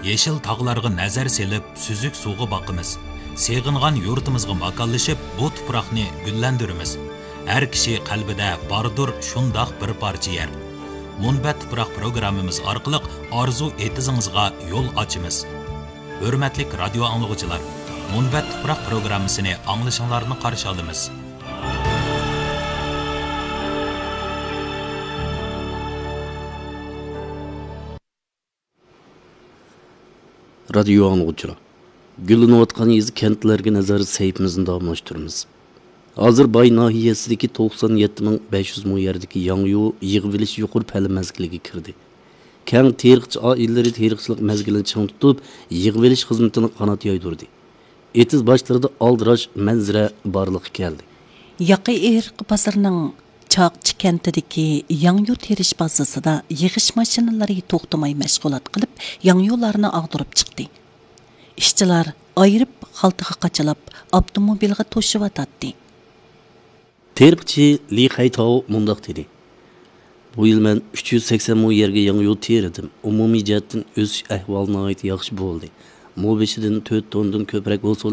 Yeşil tağlarga nazar selip, süzük suğu bakımız. Seğingan yurtimizga makallaşıp, bu tuproqni güllendirimiz. Her kişi qalbida bardır şundaq bir parça yer. Munbat tuproq programmamiz orqali arzu etizingizga yo'l ochimiz. Hurmatli radio anglag'uchilar, Munbat tuproq programmasini anglashinglarni qarshi olamiz. Radio anglag'uchilar, gullanayotgan yezi kentlarga nazar saytimizni davomlashtiramiz. Hozir Bay nahiyasidagi 97.500 mu yerdagi Yangyu yig'ilish yuqori pali mezgiliga kirdi. Keng teriqchi oilalari teriqchilik mezgilini chang tutib, yig'ilish xizmatini qanot yoydirdi. Etiz boshlarida aldirash manzara borliq keldi. Yaqi irq bozorining Chaqchi kentidagi Yangyu terish bazasida yig'ish mashinalari to'xtamay mashg'ulot qilib, yangyularni ag'dirib chiqdi. Ishchilar ayirib xaltaga qachalab, avtomobilga to'shivatdi. Teriqchi Li Haytao mundaq dedi. Bu yil men 380 mu yerga yangi yo'l terdim. Umumiy jihatdan o'sish ahvolini yaxshi bo'ldi. Mobeshidan 4 tondan ko'proq hosil